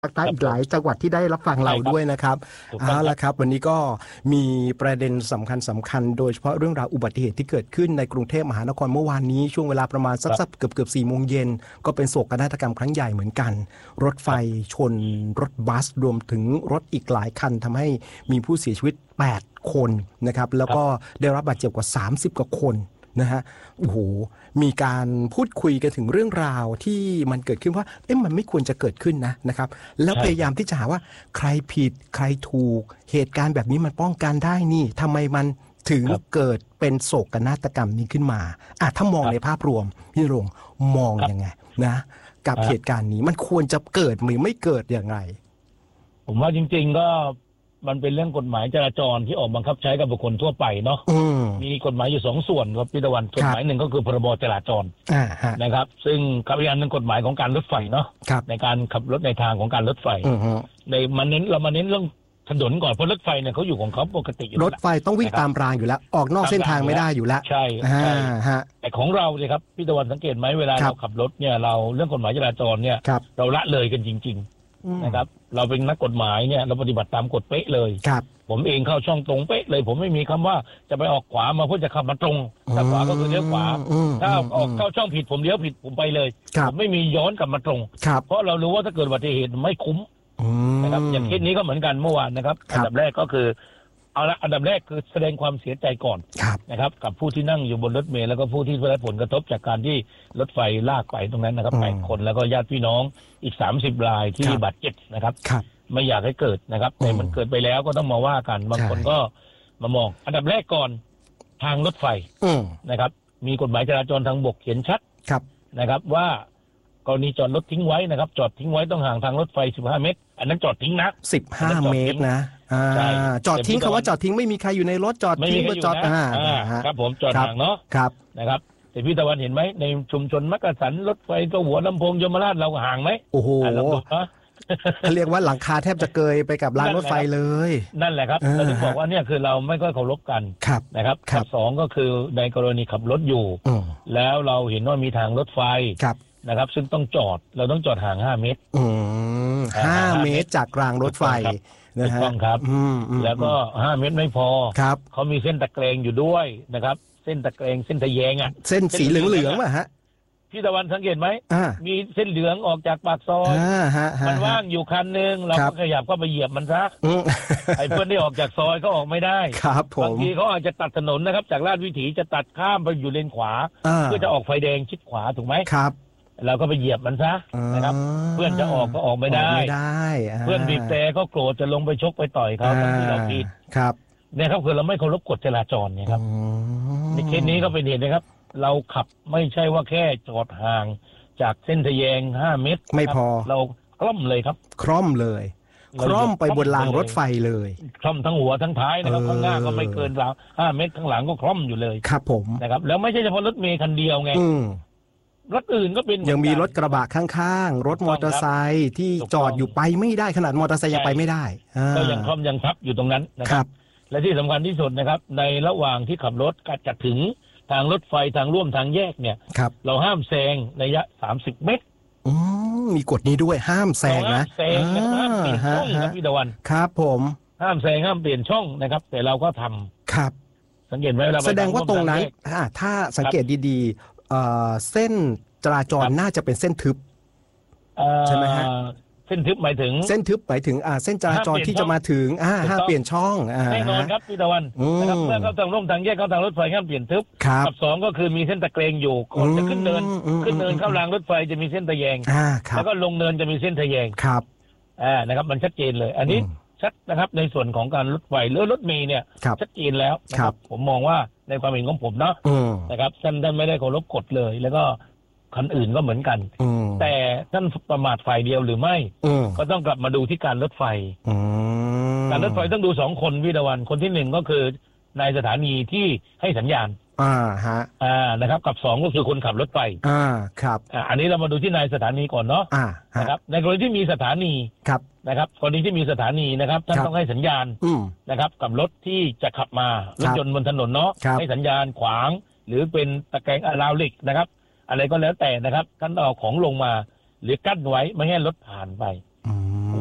ภาคใต้ครับผมอีกหลายจังหวัดที่ได้รับฟังเราใช่ครับด้วยนะครับถูกต้เอาองครับละครับวันนี้ก็มีประเด็นสำคัญโดยเฉพาะเรื่องราวอุบัติเหตุที่เกิดขึ้นในกรุงเทพมหานครเมื่อวานนี้ช่วงเวลาประมาณสักครับเกือบ4 โมงเย็นก็เป็นโศกนาฏกรรมครั้งใหญ่เหมือนกันรถไฟครับชนรถบัสรวมถึงรถอีกหลายคันทำให้มีผู้เสียชีวิต8 คนนะครับแล้วก็ครับได้รับบาดเจ็บกว่า30กว่าคนนะฮะโอ้โหมีการพูดคุยกันถึงเรื่องราวที่มันเกิดขึ้นว่ามันไม่ควรจะเกิดขึ้นนะครับแล้วใช่พยายามที่จะหาว่าใครผิดใครถูกเหตุการณ์แบบนี้มันป้องกันได้นี่ทำไมมันถึงครับเกิดเป็นโศกนาฏกรรมนี้ขึ้นมาถ้ามองครับในภาพรวมพี่รงค์มองครับยังไงนะกับอ่าเหตุการณ์นี้มันควรจะเกิดหรือไม่เกิดอย่างไรผมว่าจริงๆก็มันเป็นเรื่องกฎหมายจราจรที่ออกบังคับใช้กับบุคคลทั่วไปเนาะอืมมีกฎหมายอยู่2 ส่วนครับพี่ตะวันกฎหมายหนึ่งก็คือพรบจราจรฮะนะครับซึ่งกับอีกอันหนึ่งกฎหมายของการรถไฟเนาะครับในการขับรถในทางของการรถไฟอือฮึในเรามาเน้นเรื่องถนนก่อนเพราะรถไฟเนี่ยเขาอยู่ของเขาปกติอยู่รแล้วถไฟต้องวิ่งตามรางอยู่แล้วออกนอกเส้นทางไม่ได้อยู่แล้วใช่ใช่ฮะแต่ของเราเนี่ยครับพี่ตะวันสังเกตไหมเวลาครับเราขับรถเนี่ยเราเรื่องกฎหมายจราจรเนี่ยครับเราละเลยกันจริงๆนะครับเราเป็นนักกฎหมายเนี่ยเราปฏิบัติตามกฎเป๊ะเลยครับผมเองเข้าช่องตรงเป๊ะเลยผมไม่มีคำว่าจะไปออกขวามาเพื่อจะขับมาตรงถ้าขวาก็คือเลี้ยวขวาถ้าออกเข้าช่องผิดผมเลี้ยวผิดผมไปเลยผมไม่มีย้อนกลับมาตรงครับเพราะเรารู้ว่าถ้าเกิดอุบัติเหตุไม่คุ้มนะนะครับอย่างเคสนี้ก็เหมือนกันเมื่อวานนะครับอันดับแรกก็คือเอาละอันดับแรกคือแสดงความเสียใจก่อนนะครับกับผู้ที่นั่งอยู่บนรถเมล์แล้วก็ผู้ที่ได้รับผลกระทบจากการที่รถไฟลากไปตรงนั้นนะครับ8 คนแล้วก็ญาติพี่น้องอีก30 รายที่บาดเจ็บนะครับไม่อยากให้เกิดนะครับแต่มันเกิดไปแล้วก็ต้องมาว่ากันบางคนก็มามองอันดับแรกก่อนทางรถไฟนะครับมีกฎหมายจราจรทางบกเขียนชัดนะครับว่ากรณีจอดรถทิ้งไว้นะครับจอดทิ้งไว้ต้องห่างทางรถไฟ15 เมตรอันนั้นจอดทิ้งนะ 15 เมตรนะจอดทิ้งคำว่าจอดทิ้งไม่มีใครอยู่ในรถจอดทิ้งก็จอดครับผมจอดห่างเนาะนะครับแต่พี่ตะวันเห็นไหมในชุมชนมักกะสันรถไฟตัวหัวลำโพงยมราชเราห่างไหมโอ้โหเรียกว่าหลังคาแทบจะเกยไปกับรางรถไฟเลยนั่นแหละครับเราถึงบอกว่าเนี่ยคือเราไม่ค่อยเคารพกันนะครับกับสองก็คือในกรณีขับรถอยู่แล้วเราเห็นว่ามีทางรถไฟนะครับซึ่งต้องจอดเราต้องจอดห่าง5 เมตร 5 เมตรจากรางรถไฟถูกต้องครับแล้วก็5 เมตรไม่พอเขามีเส้นตะแกรงอยู่ด้วยนะครับเส้นตะแกรงเส้นทะแยงเส้นสีเหลืองๆป่ะฮะพี่ตะวันสังเกตไหมมีเส้นเหลืองออกจากปากซอยมันว่างอยู่คันนึงเราก็ขยับเข้าไปเหยียบมันซะไอ้เพื่อนที่ออกจากซอยก็ออกไม่ได้บางทีเขาอาจจะตัดถนนนะครับจากลาดวิถีจะตัดข้ามไปอยู่เลนขวาเพื่อจะออกไฟแดงชิดขวาถูกไหมครับเราก็ไปเหยียบมันซะนะครับเพื่อนจะออกก็ออกไม่ได้เพื่อนบีบแต่ก็โกรธจะลงไปชกไปต่อยเขาที่เราผิดเนี่ยครับคือเราไม่เคารพกฎจราจรเนี่ยครับในเคสนี้ก็เป็นเหตุนะครับเราขับไม่ใช่ว่าแค่จอดห่างจากเส้นทะแยง5 เมตรไม่พอเราคล่อมเลยครับคล่อมเลยคล่อมไปบนรางรถไฟเลยคล่อมทั้งหัวทั้งท้ายนะครับข้างหน้าก็ไม่เกินราว5 เมตรข้างหลังก็คล่อมอยู่เลยครับผมนะครับแล้วไม่ใช่เฉพาะรถเมล์คันเดียวไงรถอื่นก็เป็นยังมีรถกระบะข้างๆรถมอเตอร์ไซค์ที่จอดอยู่ไปไม่ได้ขนาดมอเตอร์ไซค์ยังไปไม่ได้ก็ยังคล่อมยังทับอยู่ตรงนั้นนะครับและที่สำคัญที่สุดนะครับในระหว่างที่ขับรถก็จะถึงทางรถไฟทางร่วมทางแยกเนี่ยเราห้ามแซงระยะ30 เมตรมีกฎนี้ด้วยห้ามแซงนะแซงห้ามเปลี่ยนช่องครับพี่ตะวันครับผมห้ามแซงห้ามเปลี่ยนช่องนะครับแต่เราก็ทำครับสังเกตไหมแสดงว่าตรงนั้นถ้าสังเกตดีๆเส้นจราจรน่าจะเป็นเส้นทึบใช่ไหมฮะเส้นทึบหมายถึงเส้นทึบหมายถึงเส้นจราจรที่จะมาถึงห้ามเปลี่ยนช่องแน่นอนครับพี่ตะวันนะครับเมื่อเขาทางร่วมทางแยกเขาทางรถไฟห้ามเปลี่ยนทึบกับ2ก็คือมีเส้นตะเกรงอยู่ก่อนจะขึ้นเนินเข้ารางรถไฟจะมีเส้นทะแยงแล้วก็ลงเนินจะมีเส้นทะแยงครับนะครับมันชัดเจนเลยอันนี้ชัดนะครับในส่วนของการรถไฟหรือรถเมล์เนี่ยชัดเจนแล้วนะครับผมมองว่าในความเห็นของผมเนาะนะครับท่านไม่ได้เคารพกฎเลยแล้วก็คันอื่นก็เหมือนกันแต่ท่านประมาทฝ่ายเดียวหรือไม่ก็ต้องกลับมาดูที่การรถไฟการรถไฟต้องดู2 คนวิทยาวันคนที่1ก็คือนายสถานีที่ให้สัญญาณนะครับกับ2ก็คือคนขับรถไฟครับอันนี้เรามาดูที่นายสถานีก่อนเนาะนะครับในกรณีที่มีสถานีนะครับกรณีที่มีสถานีนะครับท่านต้องให้สัญญาณนะครับกับรถที่จะขับมารถยนต์บนถนนเนาะให้สัญญาณขวางหรือเป็นตะแกรงราวเหล็กนะครับอะไรก็แล้วแต่นะครับท่านเอาของลงมาหรือกั้นไว้ไม่ให้รถผ่านไป